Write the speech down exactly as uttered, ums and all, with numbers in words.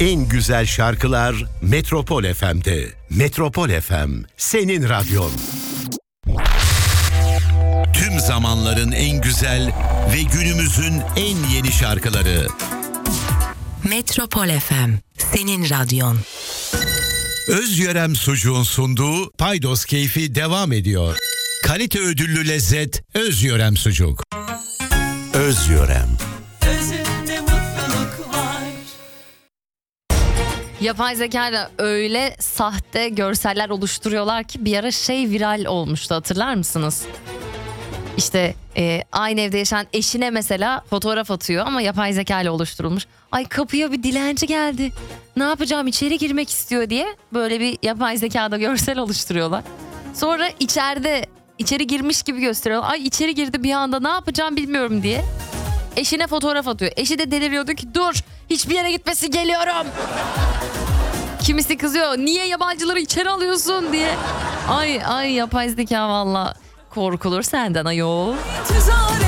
En güzel şarkılar Metropol F M'de. Metropol F M, senin radyon. Tüm zamanların en güzel ve günümüzün en yeni şarkıları. Metropol F M, senin radyon. Özyörem Sucuğun sunduğu Paydos Keyfi devam ediyor. Kalite ödüllü lezzet Özyörem Sucuk. Özyörem. Özünde mutluluk var. Yapay zekayla öyle sahte görseller oluşturuyorlar ki bir ara şey viral olmuştu, hatırlar mısınız? İşte e, aynı evde yaşayan eşine mesela fotoğraf atıyor ama yapay zekayla oluşturulmuş. Ay kapıya bir dilenci geldi, ne yapacağım, içeri girmek istiyor diye böyle bir yapay zekada görsel oluşturuyorlar. Sonra içeride içeri girmiş gibi gösteriyorlar. Ay içeri girdi bir anda, ne yapacağım bilmiyorum diye. Eşine fotoğraf atıyor. Eşi de deliriyordu ki dur, hiçbir yere gitmesin, geliyorum. Kimisi kızıyor, niye yabancıları içeri alıyorsun diye. Ay ay yapay zeka valla korkulur senden ayol.